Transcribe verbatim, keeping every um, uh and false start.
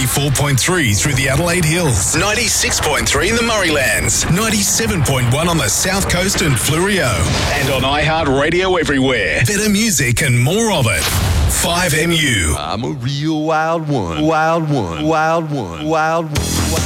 ninety-four point three through the Adelaide Hills, ninety-six point three in the Murraylands, ninety-seven point one on the South Coast and Fleurieu, and on iHeartRadio everywhere. Better music and more of it. five M U. I'm a real wild one, wild one, wild one, wild one.